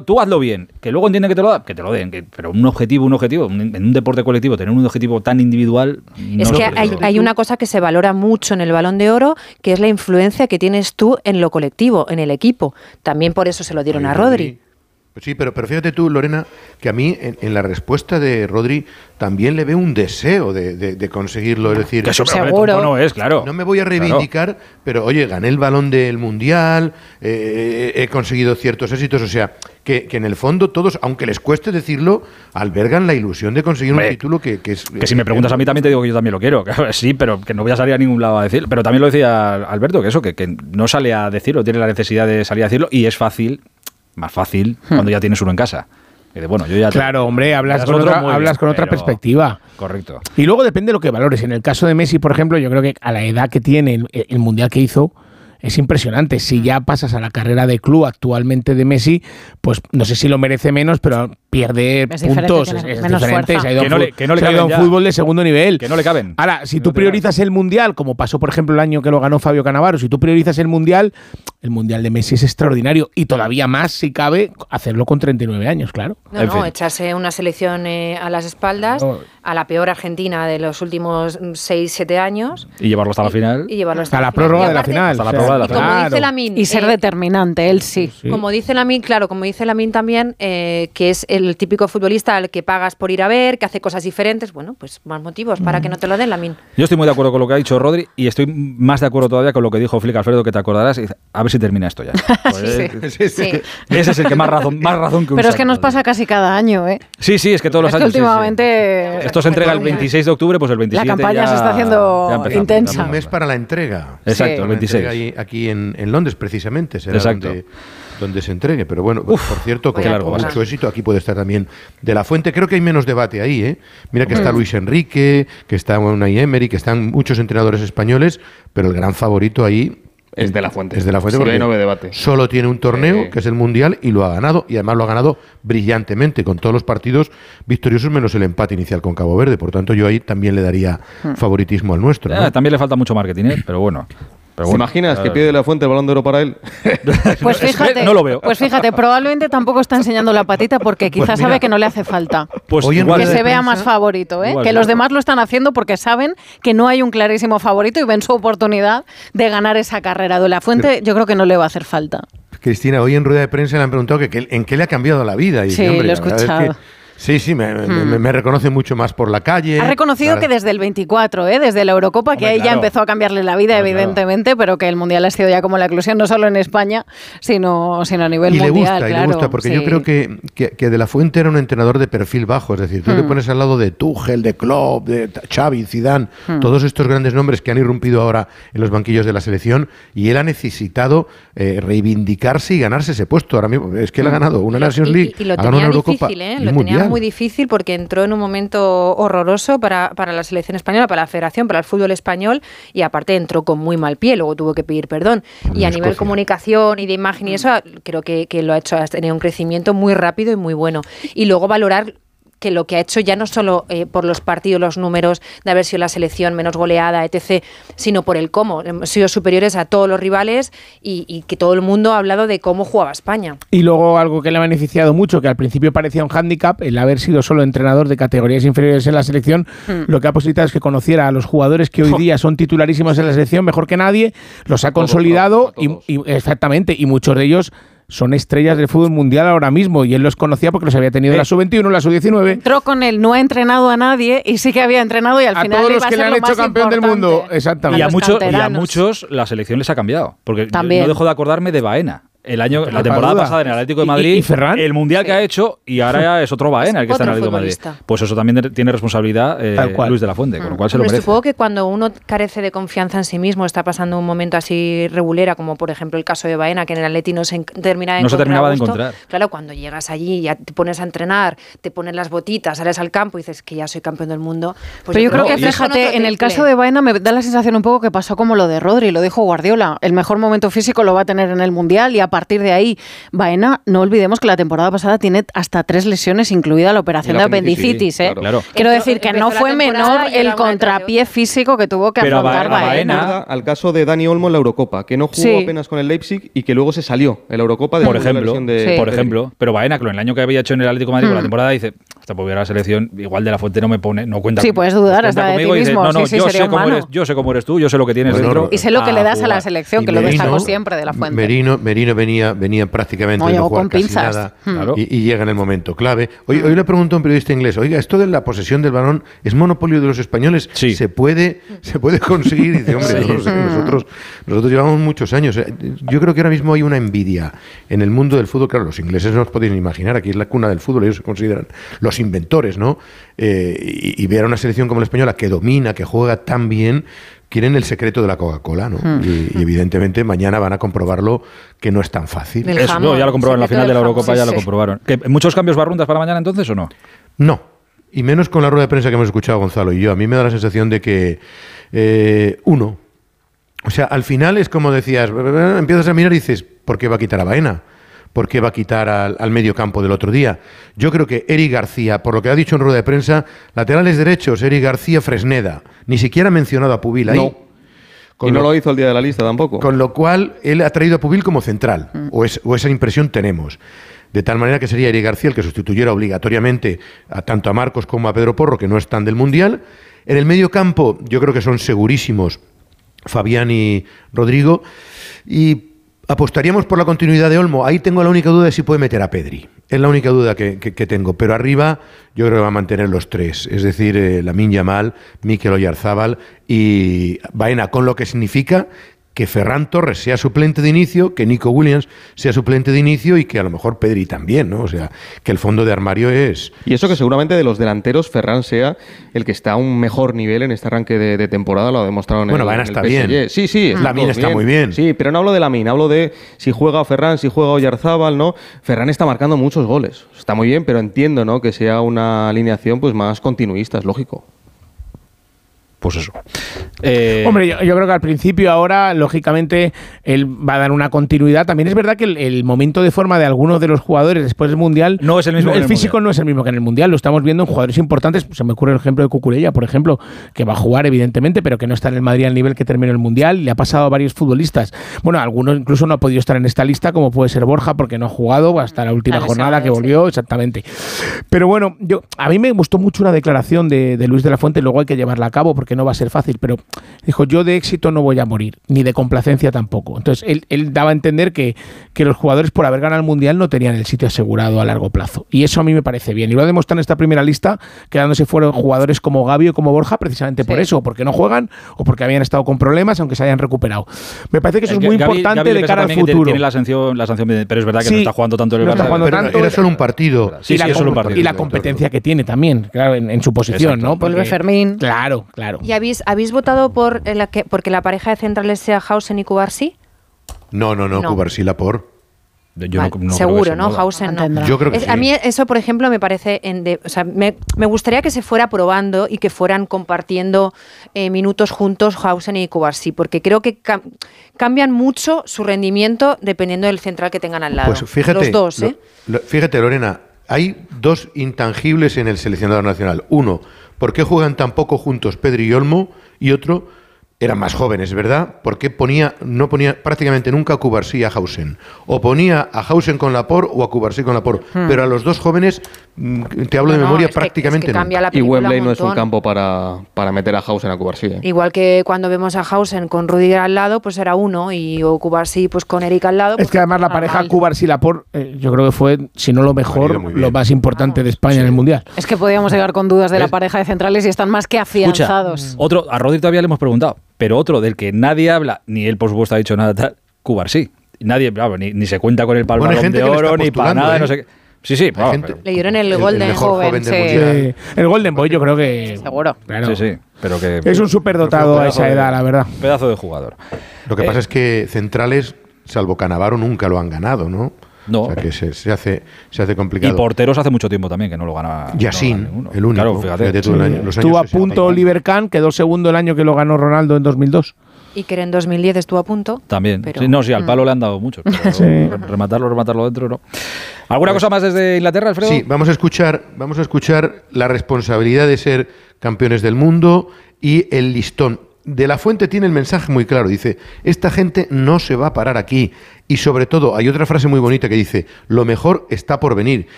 tú hazlo bien, que luego entiende que te lo den, pero un objetivo, en un deporte colectivo, tener un objetivo tan individual... Es que hay una cosa que se valora mucho en el Balón de Oro, que es la influencia que tienes tú en lo colectivo, en el equipo. También por eso se lo dieron a Rodri. Sí, pero fíjate tú, Lorena, que a mí en la respuesta de Rodri también le veo un deseo de conseguirlo. Es decir, que eso seguro no es, claro. No me voy a reivindicar, pero oye, gané el balón del Mundial, he conseguido ciertos éxitos, o sea, que en el fondo todos, aunque les cueste decirlo, albergan la ilusión de conseguir un título que es... Que si me preguntas a mí también te digo que yo también lo quiero. Sí, pero que no voy a salir a ningún lado a decirlo. Pero también lo decía Alberto, que no sale a decirlo, tiene la necesidad de salir a decirlo y es fácil... Más fácil cuando ya tienes uno en casa. Bueno, yo ya claro, hombre, hablas con otra perspectiva. Correcto. Y luego depende de lo que valores. En el caso de Messi, por ejemplo, yo creo que a la edad que tiene, el mundial que hizo, es impresionante. Si ya pasas a la carrera de club actualmente de Messi, pues no sé si lo merece menos, pero pierde puntos. Es diferente. Se ha ido a un fútbol de segundo nivel. Que no le caben. Ahora, si tú priorizas el mundial, como pasó, por ejemplo, el año que lo ganó Fabio Cannavaro, si tú priorizas el mundial de Messi es extraordinario. Y todavía más, si cabe, hacerlo con 39 años, claro. No, echarse una selección a las espaldas, a la peor Argentina de los últimos 6-7 años. Y llevarlo hasta la final. Y llevarlo hasta la prórroga de la final. Como dice Lamine, y ser determinante, él sí. Como dice Lamine también, que es el típico futbolista al que pagas por ir a ver, que hace cosas diferentes. Bueno, pues más motivos para que no te lo den, Lamine. Yo estoy muy de acuerdo con lo que ha dicho Rodri y estoy más de acuerdo todavía con lo que dijo Flick, Alfredo, que te acordarás. A ver si termina esto ya. Pues, sí. Ese es el que más razón que un Pero es que nos pasa casi cada año, ¿eh? Sí, es que todos los años. Últimamente. Esto se entrega el 26 de octubre, pues el 27 la campaña se está haciendo intensa. Un mes para la entrega. Exacto, el 26. Aquí en Londres, precisamente, será donde se entregue. Pero bueno, por cierto, con mucho éxito, aquí puede estar también De La Fuente. Creo que hay menos debate ahí, ¿eh? Mira que está Luis Enrique, que está Unai Emery, que están muchos entrenadores españoles, pero el gran favorito ahí es De La Fuente. Es De La Fuente, sí, porque no debate. Solo tiene un torneo, que es el Mundial, y lo ha ganado, y además lo ha ganado brillantemente, con todos los partidos victoriosos menos el empate inicial con Cabo Verde. Por tanto, yo ahí también le daría favoritismo al nuestro, ¿no? También le falta mucho marketing, pero bueno. ¿Te imaginas que pide De La Fuente el Balón de Oro para él? Pues fíjate, no lo veo. Pues fíjate, probablemente tampoco está enseñando la patita porque quizás sabe que no le hace falta. Pues que se vea más favorito, ¿eh? Que los demás lo están haciendo porque saben que no hay un clarísimo favorito y ven su oportunidad de ganar esa carrera. De La Fuente yo creo que no le va a hacer falta. Cristina, hoy en rueda de prensa le han preguntado que en qué le ha cambiado la vida. Y sí, hombre, lo he escuchado. Sí, me reconoce mucho más por la calle. Ha reconocido que desde el 24, desde la Eurocopa, que ahí ya empezó a cambiarle la vida, evidentemente, pero que el Mundial ha sido ya como la eclosión, no solo en España, sino a nivel mundial. Le gusta, porque yo creo que De La Fuente era un entrenador de perfil bajo, es decir, tú te pones al lado de Tuchel, de Klopp, de Xavi, Zidane, todos estos grandes nombres que han irrumpido ahora en los banquillos de la selección, y él ha necesitado reivindicarse y ganarse ese puesto. Ahora mismo es que él ha ganado una Nations League, y lo ha ganado una Eurocopa, difícil, lo tenía muy difícil porque entró en un momento horroroso para la selección española, para la federación, para el fútbol español, y aparte entró con muy mal pie, luego tuvo que pedir perdón. Y a nivel comunicación y de imagen y eso, creo que lo ha hecho, ha tenido un crecimiento muy rápido y muy bueno. Y luego valorar que lo que ha hecho ya no solo por los partidos, los números de haber sido la selección menos goleada, etc., sino por el cómo. Hemos sido superiores a todos los rivales y que todo el mundo ha hablado de cómo jugaba España. Y luego algo que le ha beneficiado mucho, que al principio parecía un hándicap, el haber sido solo entrenador de categorías inferiores en la selección, lo que ha posibilitado es que conociera a los jugadores que hoy día son titularísimos en la selección mejor que nadie, los ha consolidado y exactamente, y muchos de ellos son estrellas del fútbol mundial ahora mismo, y él los conocía porque los había tenido en la sub-21, en la sub-19. Entró con él, no ha entrenado a nadie y sí que había entrenado, y al final todos los que le han hecho campeón del mundo. Exactamente. Y a muchos la selección les ha cambiado, porque yo no dejo de acordarme de Baena. La temporada pasada en el Atlético de Madrid, y Ferran, el mundial que ha hecho, y ahora ya es otro Baena el que está en el Atlético de Madrid. Pues eso también tiene responsabilidad Luis de la Fuente, con lo cual se lo merece. Supongo que cuando uno carece de confianza en sí mismo, está pasando un momento así regulera, como por ejemplo el caso de Baena, que en el Atleti no se terminaba de encontrar. Claro, cuando llegas allí, ya te pones a entrenar, te pones las botitas, sales al campo y dices que ya soy campeón del mundo. Pues pero yo creo que, fíjate, en el caso de Baena me da la sensación un poco que pasó como lo de Rodri, lo dijo Guardiola. El mejor momento físico lo va a tener en el mundial, y a partir de ahí, Baena, no olvidemos que la temporada pasada tiene hasta 3 lesiones, incluida la operación de apendicitis. Claro. Quiero decir que no fue menor el contrapié físico que tuvo que afrontar Baena. Al caso de Dani Olmo en la Eurocopa, que no jugó apenas con el Leipzig y que luego se salió en la Eurocopa por ejemplo, pero Baena, en el año que había hecho en el Atlético de Madrid con la temporada, dice, hasta por la selección, igual de la Fuente no cuenta. Sí, puedes dudar hasta de ti mismo. Yo sé cómo eres tú, yo sé lo que tienes dentro. Y sé lo que le das a la selección, que lo destacó siempre de la Fuente. Merino venía prácticamente de no jugar casi nada y llega en el momento clave. Hoy le preguntó a un periodista inglés, oiga, esto de la posesión del balón es monopolio de los españoles, se puede conseguir. Y dice, hombre, no lo sé, nosotros llevamos muchos años. Yo creo que ahora mismo hay una envidia en el mundo del fútbol. Claro, los ingleses no os podéis ni imaginar, aquí es la cuna del fútbol, ellos se consideran los inventores, ¿no? Y ver a una selección como la española que domina, que juega tan bien, quieren el secreto de la Coca-Cola, ¿no? Y evidentemente mañana van a comprobarlo, que no es tan fácil. Ya lo comprobaron en la final de la Eurocopa, ya lo comprobaron. ¿Muchos cambios Barrundas para mañana entonces o no? No, y menos con la rueda de prensa que hemos escuchado Gonzalo y yo. A mí me da la sensación de que uno, o sea, al final es como decías, empiezas a mirar y dices, ¿por qué va a quitar a Baena? ¿Por qué va a quitar al medio campo del otro día? Yo creo que Eric García, por lo que ha dicho en rueda de prensa, laterales derechos, Eric García, Fresneda. Ni siquiera ha mencionado a Pubil ahí. No lo hizo el día de la lista tampoco. Con lo cual, él ha traído a Pubil como central, o esa impresión tenemos. De tal manera que sería Eric García el que sustituyera obligatoriamente tanto a Marcos como a Pedro Porro, que no están del Mundial. En el medio campo, yo creo que son segurísimos Fabián y Rodrigo. Y apostaríamos por la continuidad de Olmo. Ahí tengo la única duda de si puede meter a Pedri. Es la única duda que tengo. Pero arriba yo creo que va a mantener los 3. Es decir, Lamine Yamal, Mikel Oyarzabal y Baena, con lo que significa que Ferran Torres sea suplente de inicio, que Nico Williams sea suplente de inicio y que a lo mejor Pedri también, ¿no? O sea, que el fondo de armario es... Y eso que seguramente de los delanteros Ferran sea el que está a un mejor nivel en este arranque de temporada, lo ha demostrado en Baena está bien. Sí. Lamine está muy bien. Sí, pero no hablo de Lamine, hablo de si juega Ferran, si juega Oyarzabal, ¿no? Ferran está marcando muchos goles. Está muy bien, pero entiendo, ¿no?, que sea una alineación pues más continuista, es lógico. Pues eso. Hombre, yo creo que al principio ahora, lógicamente, él va a dar una continuidad. También es verdad que el momento de forma de algunos de los jugadores después del Mundial no es el mismo. El físico no es el mismo que en el Mundial. Lo estamos viendo en jugadores importantes. Se me ocurre el ejemplo de Cucurella, por ejemplo, que va a jugar, evidentemente, pero que no está en el Madrid al nivel que terminó el Mundial. Le ha pasado a varios futbolistas. Bueno, algunos incluso no ha podido estar en esta lista, como puede ser Borja, porque no ha jugado hasta la última jornada que volvió, exactamente. Pero bueno, a mí me gustó mucho una declaración de Luis de la Fuente, luego hay que llevarla a cabo porque no va a ser fácil, pero dijo, yo de éxito no voy a morir, ni de complacencia tampoco. Entonces él daba a entender que los jugadores por haber ganado el Mundial no tenían el sitio asegurado a largo plazo, y eso a mí me parece bien, y lo ha demostrado en esta primera lista, quedándose fuera jugadores como Gavi o como Borja, precisamente por eso, porque no juegan o porque habían estado con problemas, aunque se hayan recuperado. Me parece que eso es muy importante de cara al futuro. Tiene la sanción, pero es verdad que no está jugando tanto el Barça. Era solo un partido. Sí, es solo un partido. Y la competencia que tiene también, claro, en su posición. Exacto. ¿No? Vuelve Fermín. Claro. ¿Y habéis votado porque la pareja de centrales sea Hausen y Cubarsí? No, Cubarsí Laporte. No seguro, ¿no? Hausen no. Yo creo que sí. A mí eso, por ejemplo, me parece... me gustaría que se fuera probando y que fueran compartiendo minutos juntos Hausen y Cubarsí, porque creo que cambian mucho su rendimiento dependiendo del central que tengan al lado. Pues fíjate, los dos, fíjate, Lorena, hay dos intangibles en el seleccionador nacional. Uno, ¿por qué juegan tan poco juntos Pedri y Olmo? Y otro, eran más jóvenes, ¿verdad? Porque no ponía prácticamente nunca a Cubarsí y a Hausen. O ponía a Hausen con Laporte o a Cubarsí con Laporte. Pero a los dos jóvenes, te hablo de memoria, prácticamente no. Y Wembley no es un campo para meter a Hausen a Cubarsí. Igual que cuando vemos a Hausen con Rudiger al lado, pues era uno, o Cubarsí pues con Eric al lado. Pues es que además la pareja Cubarsí-Laporte, yo creo que fue, si no lo mejor, lo más importante de España en el Mundial. Es que podíamos llegar con dudas de la pareja de centrales y están más que afianzados. Escucha, a Rodri todavía le hemos preguntado. Pero otro del que nadie habla, ni él por supuesto ha dicho nada tal, Cubarsí. Nadie, ni se cuenta con el Balón de Oro, ni para nada, no sé qué. Sí, le dieron el Golden joven el Golden Boy, yo creo que... Seguro. Claro. Sí, pero que... Es un superdotado a esa edad, la verdad. Pedazo de jugador. Lo que pasa es que centrales, salvo Cannavaro, nunca lo han ganado, ¿no? No. O sea que se hace complicado. Y porteros hace mucho tiempo también que no lo gana. Yassin, el único. Claro, fíjate. Estuvo a punto Oliver Kahn, quedó segundo el año que lo ganó Ronaldo en 2002. Iker en 2010 estuvo a punto. También. Pero, Sí, al palo le han dado mucho. Pero rematarlo dentro, ¿no? ¿Alguna cosa más desde Inglaterra, Alfredo? Sí, vamos a escuchar la responsabilidad de ser campeones del mundo y el listón. De la Fuente tiene el mensaje muy claro, dice, esta gente no se va a parar aquí. Y sobre todo, hay otra frase muy bonita que dice, lo mejor está por venir.